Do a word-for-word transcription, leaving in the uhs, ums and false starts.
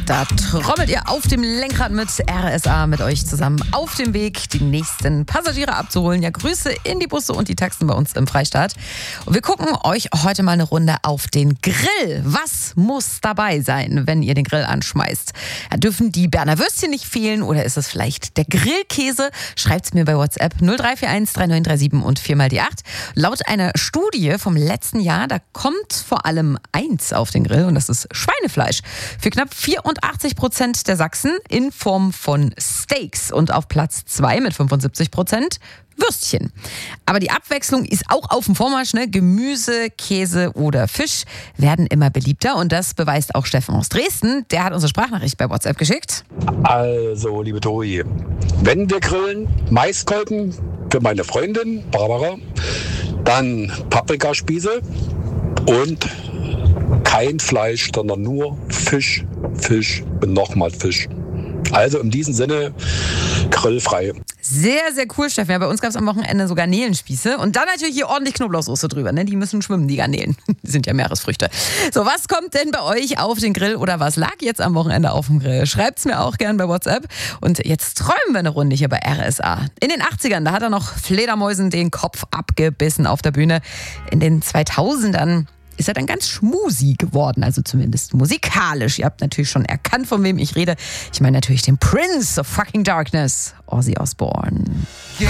Da trommelt ihr auf dem Lenkrad mit R S A mit euch zusammen auf dem Weg, die nächsten Passagiere abzuholen. Ja, Grüße in die Busse und die Taxen bei uns im Freistaat. Und wir gucken euch heute mal eine Runde auf den Grill. Was muss dabei sein, wenn ihr den Grill anschmeißt? Ja, dürfen die Berner Würstchen nicht fehlen oder ist es vielleicht der Grillkäse? Schreibt's mir bei WhatsApp null drei vier eins drei neun drei sieben und vier mal die acht. Laut einer Studie vom letzten Jahr, da kommt vor allem eins auf den Grill und das ist Schweinefleisch. Für knapp vierundachtzig Prozent der Sachsen in Form von Steaks und auf Platz zwei mit fünfundsiebzig Prozent Würstchen. Aber die Abwechslung ist auch auf dem Vormarsch. Ne? Gemüse, Käse oder Fisch werden immer beliebter und das beweist auch Steffen aus Dresden. Der hat unsere Sprachnachricht bei WhatsApp geschickt. Also, liebe Tori, wenn wir grillen, Maiskolben für meine Freundin Barbara, dann Paprikaspieße und kein Fleisch, sondern nur Fisch, Fisch und nochmal Fisch. Also in diesem Sinne grillfrei. Sehr, sehr cool, Steffen. Ja, bei uns gab es am Wochenende so Garnelenspieße und dann natürlich hier ordentlich Knoblauchsoße drüber. Ne? Die müssen schwimmen, die Garnelen. Die sind ja Meeresfrüchte. So, was kommt denn bei euch auf den Grill oder was lag jetzt am Wochenende auf dem Grill? Schreibt's mir auch gern bei WhatsApp. Und jetzt träumen wir eine Runde hier bei R S A. In den achtzigern, da hat er noch Fledermäusen den Kopf abgebissen auf der Bühne. In den zweitausendern ist er dann ganz schmusi geworden, also zumindest musikalisch. Ihr habt natürlich schon erkannt, von wem ich rede. Ich meine natürlich den Prince of fucking Darkness, Ozzy Osbourne.